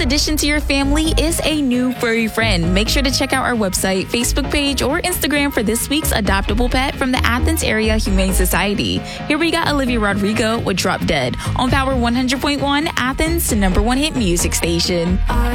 addition to your family is a new furry friend. Make sure to check out our website, Facebook page, or Instagram for this week's adoptable pet from the Athens Area Humane Society. Here we got Olivia Rodrigo with Drop Dead on Power 100.1, Athens' #1 hit music station.